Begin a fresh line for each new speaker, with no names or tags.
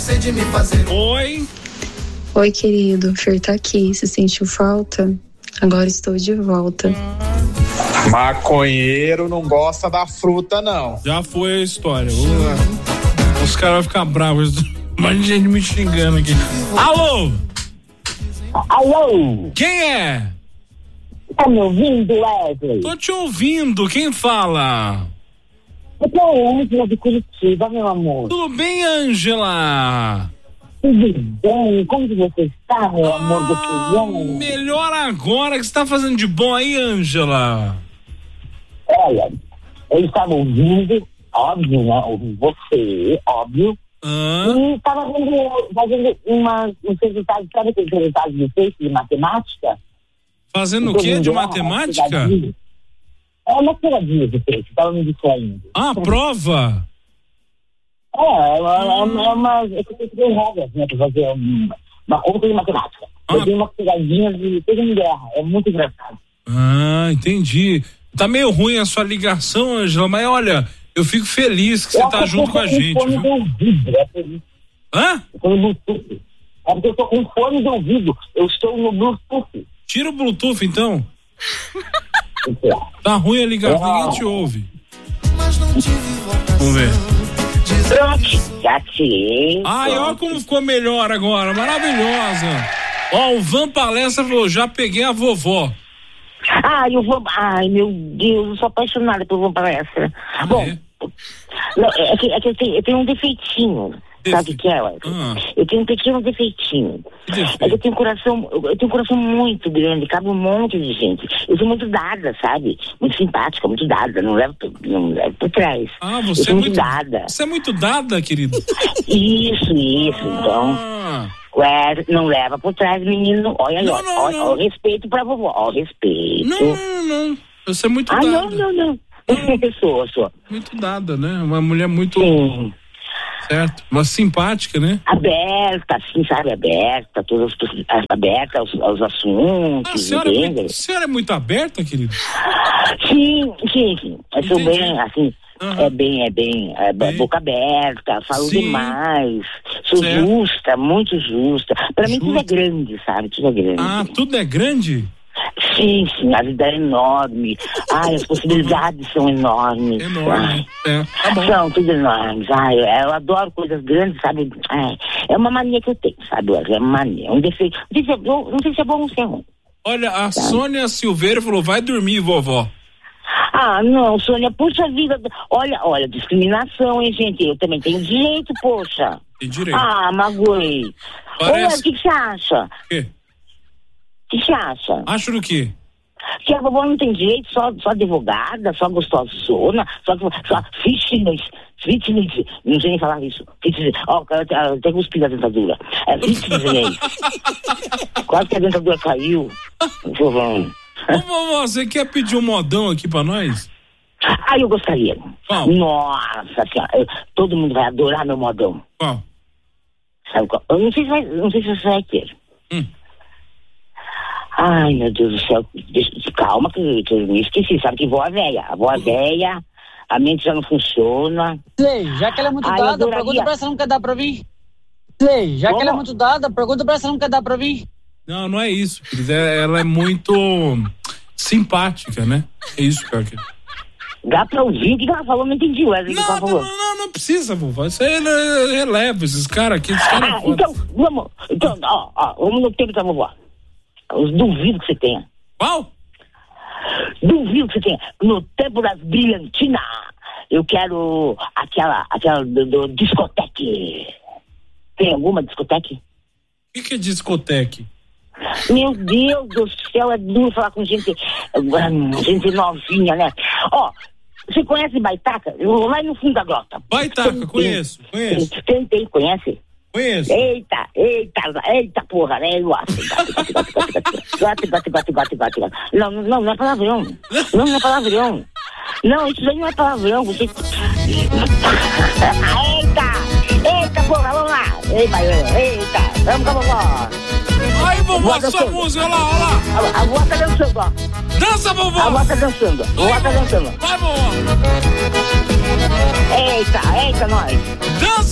esquecer de me fazer.
Oi.
Oi, querido. Fer tá aqui. Você sentiu falta? Agora estou de volta.
Maconheiro não gosta da fruta, não.
Já foi a história. Os caras vão ficar bravos. Um monte de gente me xingando aqui. Alô?
Alô?
Quem é?
Tá me ouvindo, Wesley?
Tô te ouvindo. Quem fala?
Eu sou a Ângela de Curitiba, meu amor.
Tudo bem, Ângela?
Tudo bem? Como que você está, meu amor do filhão?
Melhor agora. O que você tá fazendo de bom aí, Ângela?
Olha, eu estava ouvindo, óbvio, né? Ouvindo você, óbvio. E estava fazendo uns resultados, sabe aqueles resultados de texto de matemática?
Fazendo o quê? De matemática?
É uma pegadinha de texto, estava me distraindo.
Ah, prova?
Eu tenho que ter regras, né, para fazer uma conta de matemática. Eu tenho uma pegadinha de texto em guerra, é muito engraçado.
Ah, entendi. Tá meio ruim a sua ligação, Ângela, mas olha, eu fico feliz que você tá junto com a gente.
Fone de ouvido, é por isso.
Hã?
É porque eu tô com fone de ouvido, eu estou no Bluetooth.
Tira o Bluetooth, então. Tá ruim a ligação, ninguém te ouve. Vamos ver.
Já tirei.
Ai, olha como ficou melhor agora, maravilhosa. Ó, o Van Palestra falou, já peguei a vovó.
Ai, meu Deus, eu sou apaixonada por Van Palestra. Bom, não, é que eu tenho um defeitinho. Sabe o que é, Eu tenho um pequeno defeitinho. É que eu tenho um coração muito grande, cabe um monte de gente. Eu sou muito dada, sabe? Muito simpática, muito dada, não levo por trás.
Ah, você é muito dada. Você é muito dada, querido?
Isso, então. Não leva por trás, menino. Olha, ó, respeito pra vovó, ó, respeito.
Não. Você é muito dada.
Não. Eu sou.
Muito dada, né? Uma mulher muito...
Sim.
Certo, mas simpática, né?
Aberta, assim, sabe? Aberta, aberta aos assuntos.
A senhora é muito aberta, querido?
Sim. Eu sou bem, assim, boca aberta, falo demais. Sou justa, muito justa. Pra mim tudo é grande, sabe? Tudo é grande.
Ah, tudo é grande?
Sim, a vida é enorme. As possibilidades são enormes.
Enorme. Tá bom.
São tudo enormes. Eu adoro coisas grandes, sabe? É uma mania que eu tenho, sabe? É uma mania, um defeito. Não sei se é bom ou se é ruim.
Olha, a Sônia Silveira falou, vai dormir, vovó.
Não, Sônia, puxa vida. Olha, discriminação, hein, gente? Eu também tenho direito, poxa.
Tem direito.
Magoei.
Parece...
O que você acha?
O quê?
O que você acha?
Acho do quê?
Que a vovó não tem direito, só advogada, só gostosona, só fitness, não sei nem falar isso. Até cuspir da dentadura. Fitness. Quase que a dentadura caiu. Vovó.
Ô, vovó, você quer pedir um modão aqui pra nós?
Eu gostaria.
Qual?
Nossa senhora, todo mundo vai adorar meu modão.
Qual?
Sabe qual? Eu não sei se você vai ter. Ai, meu Deus do céu. Calma que eu me esqueci. Sabe que vó é velha. A vó é velha, a mente já não funciona.
Sei, já que ela é muito dada, pergunta pra ela se não quer dar pra mim. Sei, já que ela é muito dada, pergunta pra ela se não quer dar pra mim.
Não é isso, querida. Ela é muito simpática, né? É isso, cara.
Dá pra ouvir o que ela falou? Não entendi, Wesley.
Não precisa, vovó. Isso aí releva, esses caras aqui.
Então, vamos no tempo da vovó. Eu duvido que você tenha.
Qual?
Duvido que você tenha. No tempo das brilhantinas, eu quero aquela do discoteque. Tem alguma discoteque?
O que é discoteque?
Meu Deus do céu, é duro falar com gente novinha, né? Você conhece Baitaca? Lá no fundo da grota.
Baitaca, conheço.
Tem, conhece?
Conheço.
Eita porra, né? Bate. Não é palavrão. Não é palavrão. Não, isso aí não é palavrão. Você... Eita porra, vamos lá. Eita, vamos com a vovó.
Ai, vovó, sua música, olha lá.
A vovó tá dançando, ó.
Dança, vovó.
A vovó tá dançando.
Vai, vovó.
Eita, nós.
Dança.